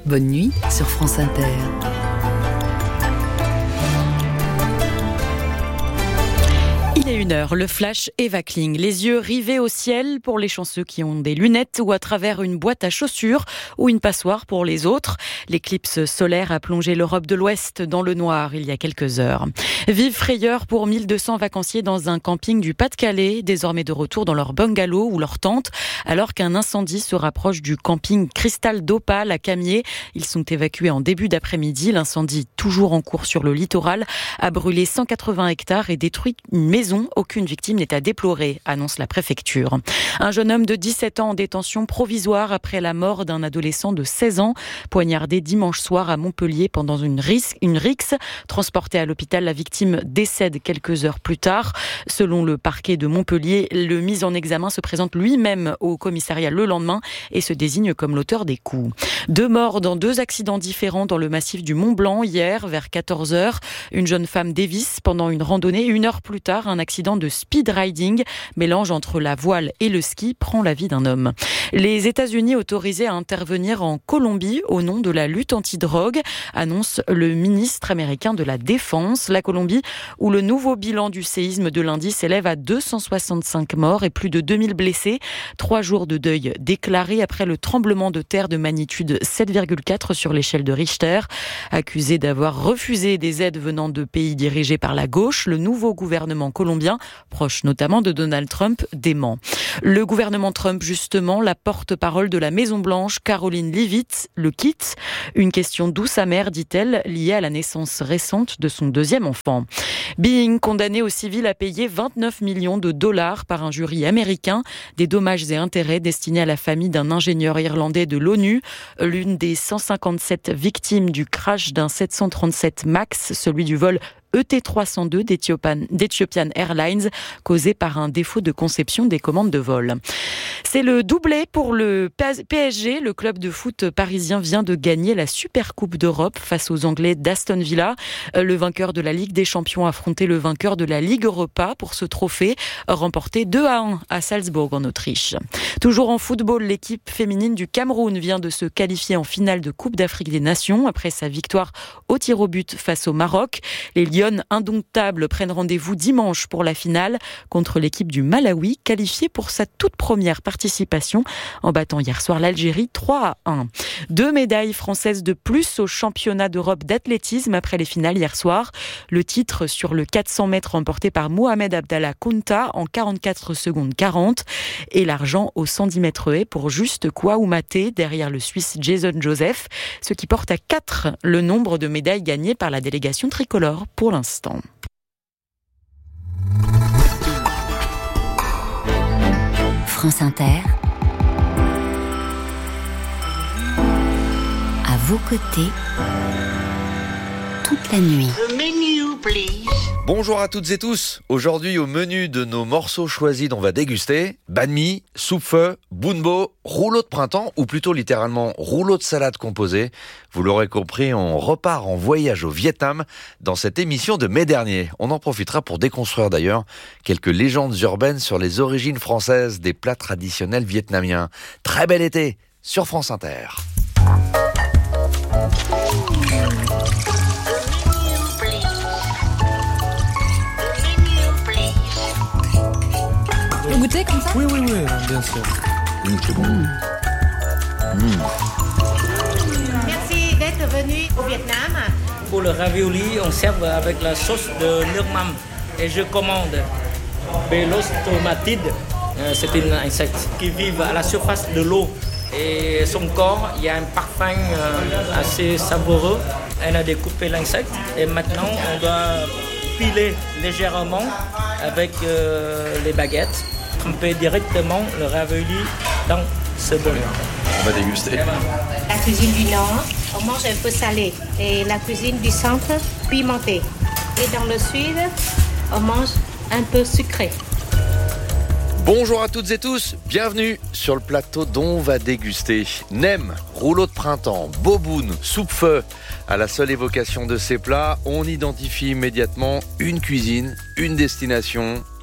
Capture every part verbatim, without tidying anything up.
Bonne nuit sur France Inter. Il est une heure, le flash Eva Kling, les yeux rivés au ciel pour les chanceux qui ont des lunettes ou à travers une boîte à chaussures ou une passoire pour les autres. L'éclipse solaire a plongé l'Europe de l'Ouest dans le noir il y a quelques heures. Vive frayeur pour mille deux cents vacanciers dans un camping du Pas-de-Calais, désormais de retour dans leur bungalow ou leur tente, alors qu'un incendie se rapproche du camping Cristal d'Opale à Camiers. Ils sont évacués en début d'après-midi. L'incendie, toujours en cours sur le littoral, a brûlé cent quatre-vingts hectares et détruit une maison. Aucune victime n'est à déplorer, annonce la préfecture. Un jeune homme de dix-sept ans en détention provisoire après la mort d'un adolescent de seize ans, poignardé dimanche soir à Montpellier pendant une, ris- une rixe. Transporté à l'hôpital, la victime décède quelques heures plus tard. Selon le parquet de Montpellier, le mis en examen se présente lui-même au commissariat le lendemain et se désigne comme l'auteur des coups. Deux morts dans deux accidents différents dans le massif du Mont Blanc hier vers quatorze heures. Une jeune femme dévisse pendant une randonnée. Une heure plus tard, un accident de speed riding, mélange entre la voile et le ski, prend la vie d'un homme. Les États-Unis autorisés à intervenir en Colombie au nom de la lutte anti-drogue, annonce le ministre américain de la Défense. La Colombie, où le nouveau bilan du séisme de lundi s'élève à deux cent soixante-cinq morts et plus de deux mille blessés. Trois jours de deuil déclarés après le tremblement de terre de magnitude sept virgule quatre sur l'échelle de Richter. Accusé d'avoir refusé des aides venant de pays dirigés par la gauche, le nouveau gouvernement colombien, proche notamment de Donald Trump, dément. Le gouvernement Trump, justement, la porte-parole de la Maison-Blanche, Caroline Leavitt, le quitte. Une question douce amère, dit-elle, liée à la naissance récente de son deuxième enfant. Boeing, condamné au civil à payer vingt-neuf millions de dollars par un jury américain, des dommages et intérêts destinés à la famille d'un ingénieur irlandais de l'ONU, l'une des cent cinquante-sept victimes du crash d'un sept cent trente-sept MAX, celui du vol E T trois cent deux d'Ethiopian, d'Ethiopian Airlines, causé par un défaut de conception des commandes de vol. C'est le doublé pour le P S G. Le club de foot parisien vient de gagner la Supercoupe d'Europe face aux Anglais d'Aston Villa. Le vainqueur de la Ligue des Champions affrontait le vainqueur de la Ligue Europa pour ce trophée, remporté deux à un à Salzbourg en Autriche. Toujours en football, l'équipe féminine du Cameroun vient de se qualifier en finale de Coupe d'Afrique des Nations après sa victoire au tir au but face au Maroc. Les Lyon indomptables prennent rendez-vous dimanche pour la finale contre l'équipe du Malawi, qualifiée pour sa toute première participation en battant hier soir l'Algérie trois à un. Deux médailles françaises de plus au championnat d'Europe d'athlétisme après les finales hier soir. Le titre sur le quatre cents mètres remporté par Mohamed Abdallah Kounta en quarante-quatre secondes quarante et l'argent au cent dix mètres haies pour Juste Kouaoumaté derrière le Suisse Jason Joseph, ce qui porte à quatre le nombre de médailles gagnées par la délégation tricolore pour l'instant. France Inter, à vos côtés, toute la nuit. The menu, please. Bonjour à toutes et tous. Aujourd'hui, au menu de nos morceaux choisis dont on va déguster, banh mi, soupe-feu, bunbo, rouleau de printemps, ou plutôt littéralement rouleau de salade composé. Vous l'aurez compris, on repart en voyage au Vietnam dans cette émission de mai dernier. On en profitera pour déconstruire d'ailleurs quelques légendes urbaines sur les origines françaises des plats traditionnels vietnamiens. Très bel été sur France Inter. Vous goûtez comme ça ? Oui, oui, oui, bien sûr. Mmh, c'est bon. Mmh. Mmh. Merci d'être venu au Vietnam. Pour le ravioli, on sert avec la sauce de nước mắm. Et je commande Belostomatides. C'est un insecte qui vit à la surface de l'eau. Et son corps, il y a un parfum assez savoureux. Elle a découpé l'insecte. Et maintenant, on doit piler légèrement avec euh, les baguettes. Tremper directement le ravioli dans ce bol. On va déguster. La cuisine du Nord, on mange un peu salé. Et la cuisine du Centre, pimentée. Et dans le Sud, on mange un peu sucré. Bonjour à toutes et tous, bienvenue sur le plateau dont on va déguster nem, rouleau de printemps, boboon, soupe-feu. À la seule évocation de ces plats, on identifie immédiatement une cuisine, une destination,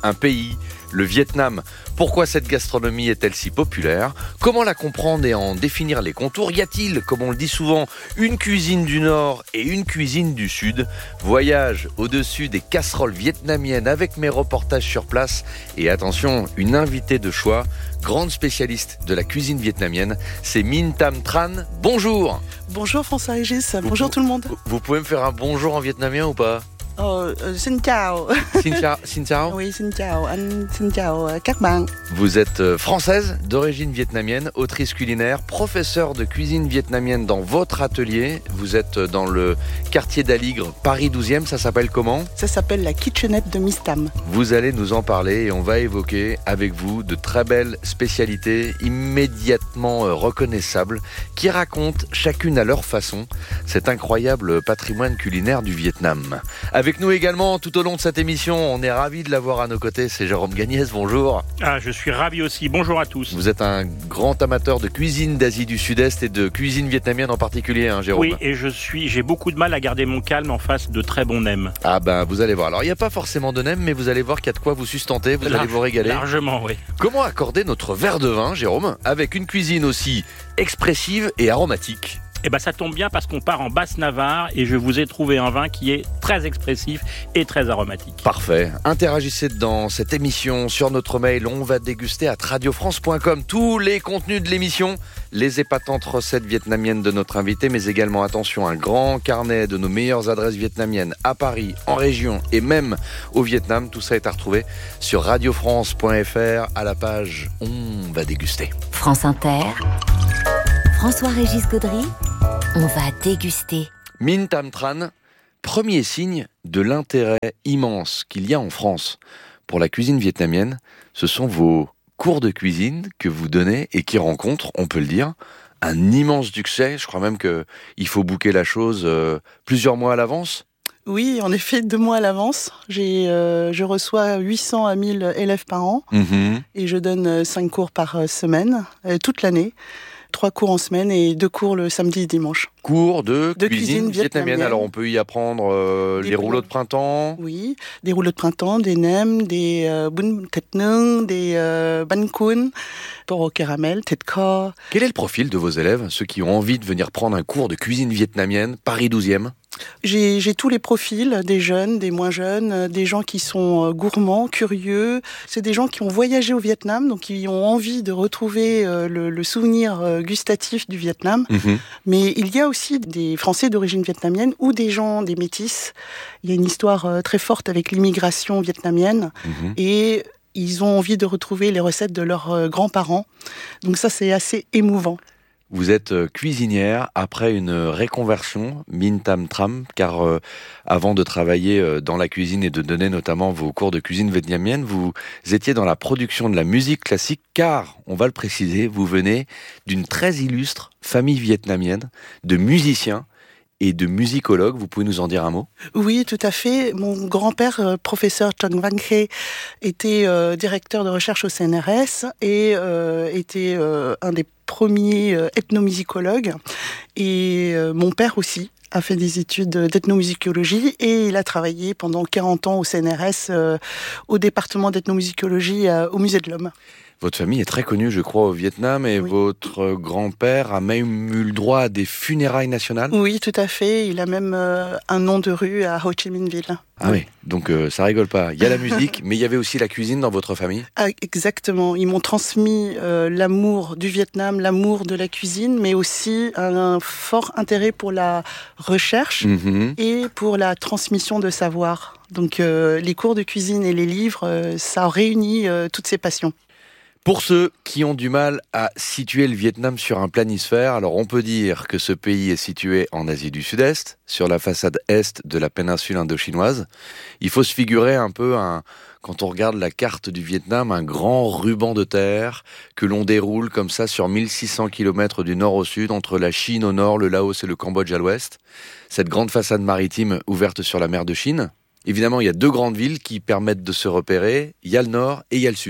un pays, le Vietnam. Pourquoi cette gastronomie est-elle si populaire ? Comment la comprendre et en définir les contours ? Y a-t-il, comme on le dit souvent, une cuisine du Nord et une cuisine du Sud ? Voyage au-dessus des casseroles vietnamiennes avec mes reportages sur place. Et attention, une invitée de choix, grande spécialiste de la cuisine vietnamienne, c'est Minh Tam Tran. Bonjour. Bonjour François-Régis, bonjour tout le monde. Vous pouvez me faire un bonjour en vietnamien ou pas ? Oh, euh, xin chào. Xin chào. Xin chào. Oui, xin chào. Anh, xin chào các bạn. Vous êtes française, d'origine vietnamienne, autrice culinaire, professeure de cuisine vietnamienne dans votre atelier. Vous êtes dans le quartier d'Aligre, Paris douzième. Ça s'appelle comment ? Ça s'appelle la kitchenette de Miss Tam. Vous allez nous en parler et on va évoquer avec vous de très belles spécialités immédiatement reconnaissables qui racontent chacune à leur façon cet incroyable patrimoine culinaire du Vietnam. Avec nous également, tout au long de cette émission, on est ravis de l'avoir à nos côtés, c'est Jérôme Gagnès, bonjour. Ah, je suis ravi aussi, bonjour à tous. Vous êtes un grand amateur de cuisine d'Asie du Sud-Est et de cuisine vietnamienne en particulier, hein, Jérôme ? Oui, et je suis, j'ai beaucoup de mal à garder mon calme en face de très bons nems. Ah ben, vous allez voir. Alors, il n'y a pas forcément de nems, mais vous allez voir qu'il y a de quoi vous sustenter, vous Large, allez vous régaler. Largement, oui. Comment accorder notre verre de vin, Jérôme, avec une cuisine aussi expressive et aromatique ? Eh ben, ça tombe bien parce qu'on part en Basse-Navarre et je vous ai trouvé un vin qui est très expressif et très aromatique. Parfait. Interagissez dans cette émission sur notre mail. On va déguster à radio france point com tous les contenus de l'émission, les épatantes recettes vietnamiennes de notre invité, mais également, attention, un grand carnet de nos meilleures adresses vietnamiennes à Paris, en région et même au Vietnam. Tout ça est à retrouver sur radio france point f r à la page On va déguster. France Inter, François-Régis Gaudry, on va déguster. Minh Tam Tran, premier signe de l'intérêt immense qu'il y a en France pour la cuisine vietnamienne, ce sont vos cours de cuisine que vous donnez et qui rencontrent, on peut le dire, un immense succès. Je crois même qu'il faut booker la chose euh, plusieurs mois à l'avance. Oui, en effet, deux mois à l'avance. J'ai, euh, je reçois huit cents à mille élèves par an mmh. et je donne cinq cours par semaine, euh, toute l'année. Trois cours en semaine et deux cours le samedi et dimanche. Cours de, de cuisine, cuisine vietnamienne. vietnamienne. Alors on peut y apprendre euh, les rouleaux de printemps. Oui, des rouleaux de printemps, des nems, des euh, bún thịt nướng, des euh, bánh cuốn, porc au caramel, thịt kho. Quel est le profil de vos élèves, ceux qui ont envie de venir prendre un cours de cuisine vietnamienne, Paris douzième ? J'ai, j'ai tous les profils, des jeunes, des moins jeunes, des gens qui sont gourmands, curieux. C'est des gens qui ont voyagé au Vietnam, donc qui ont envie de retrouver le, le souvenir gustatif du Vietnam. Mmh. Mais il y a aussi des Français d'origine vietnamienne ou des gens, des métis. Il y a une histoire très forte avec l'immigration vietnamienne mmh. et ils ont envie de retrouver les recettes de leurs grands-parents. Donc ça, c'est assez émouvant. Vous êtes cuisinière après une réconversion, Minh Tam Tran, car euh, avant de travailler euh, dans la cuisine et de donner notamment vos cours de cuisine vietnamienne, vous étiez dans la production de la musique classique, car, on va le préciser, vous venez d'une très illustre famille vietnamienne de musiciens et de musicologues. Vous pouvez nous en dire un mot ? Oui, tout à fait. Mon grand-père, euh, professeur Trong Van Khe, était euh, directeur de recherche au C N R S et euh, était euh, un des premiers euh, ethnomusicologues. Et euh, mon père aussi a fait des études d'ethnomusicologie et il a travaillé pendant quarante ans au C N R S, euh, au département d'ethnomusicologie euh, au Musée de l'Homme. Votre famille est très connue, je crois, au Vietnam, et oui. Votre grand-père a même eu le droit à des funérailles nationales ? Oui, tout à fait. Il a même euh, un nom de rue à Ho Chi Minh Ville. Ah oui, donc euh, ça rigole pas. Il y a la musique, mais il y avait aussi la cuisine dans votre famille ? Ah, exactement. Ils m'ont transmis euh, l'amour du Vietnam, l'amour de la cuisine, mais aussi un, un fort intérêt pour la recherche mmh. et pour la transmission de savoir. Donc euh, les cours de cuisine et les livres, euh, ça réunit euh, toutes ces passions. Pour ceux qui ont du mal à situer le Vietnam sur un planisphère, alors on peut dire que ce pays est situé en Asie du Sud-Est, sur la façade est de la péninsule indochinoise. Il faut se figurer un peu, un, quand on regarde la carte du Vietnam, un grand ruban de terre que l'on déroule comme ça sur mille six cents kilomètres du nord au sud, entre la Chine au nord, le Laos et le Cambodge à l'ouest. Cette grande façade maritime ouverte sur la mer de Chine. Évidemment, il y a deux grandes villes qui permettent de se repérer. Il y a le nord et il y a le sud.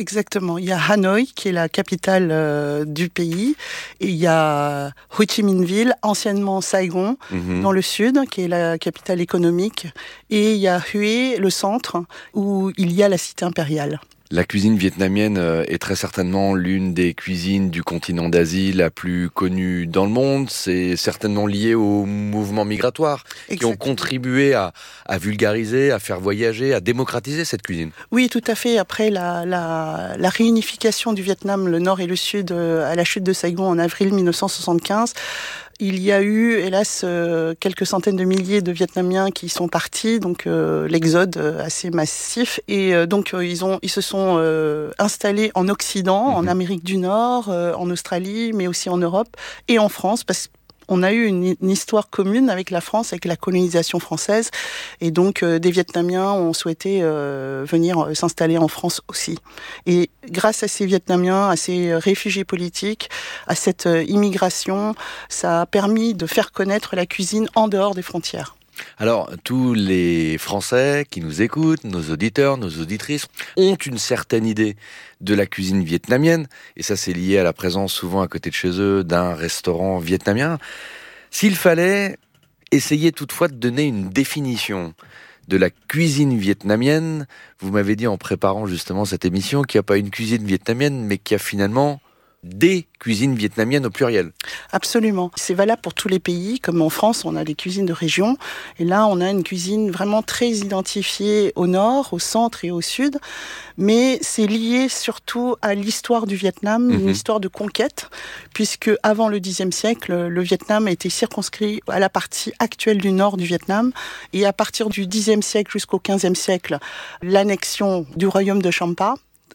Exactement. Il y a Hanoï, qui est la capitale euh, du pays, et il y a Ho Chi Minh Ville, anciennement Saigon, mmh. dans le sud, qui est la capitale économique, et il y a Hue, le centre, où il y a la cité impériale. La cuisine vietnamienne est très certainement l'une des cuisines du continent d'Asie la plus connue dans le monde. C'est certainement lié aux mouvements migratoires Exactement. Qui ont contribué à, à vulgariser, à faire voyager, à démocratiser cette cuisine. Oui, tout à fait. Après la, la, la réunification du Vietnam, le nord et le sud, à la chute de Saigon en avril dix-neuf cent soixante-quinze, il y a eu, hélas, euh, quelques centaines de milliers de Vietnamiens qui sont partis, donc euh, l'exode assez massif. Et euh, donc euh, ils ont, ils se sont euh, installés en Occident, mmh. en Amérique du Nord, euh, en Australie, mais aussi en Europe et en France, parce que on a eu une, une histoire commune avec la France, avec la colonisation française. Et donc, euh, des Vietnamiens ont souhaité euh, venir euh, s'installer en France aussi. Et grâce à ces Vietnamiens, à ces réfugiés politiques, à cette euh, immigration, ça a permis de faire connaître la cuisine en dehors des frontières. Alors, tous les Français qui nous écoutent, nos auditeurs, nos auditrices, ont une certaine idée de la cuisine vietnamienne, et ça c'est lié à la présence souvent à côté de chez eux d'un restaurant vietnamien. S'il fallait essayer toutefois de donner une définition de la cuisine vietnamienne, vous m'avez dit en préparant justement cette émission qu'il n'y a pas une cuisine vietnamienne, mais qu'il y a finalement des cuisines vietnamiennes au pluriel. Absolument. C'est valable pour tous les pays. Comme en France, on a des cuisines de région. Et là, on a une cuisine vraiment très identifiée au nord, au centre et au sud. Mais c'est lié surtout à l'histoire du Vietnam, mmh. une histoire de conquête, puisque avant le dixième siècle, le Vietnam a été circonscrit à la partie actuelle du nord du Vietnam. Et à partir du dixième siècle jusqu'au quinzième siècle, l'annexion du royaume de Champa.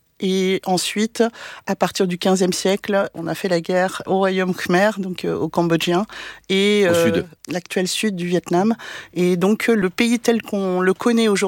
Et ensuite, à partir du quinzième siècle, on a fait la guerre au royaume Khmer, donc euh, au Cambodgien, et euh, l'actuel sud du Vietnam. Et donc, le pays tel qu'on le connaît aujourd'hui,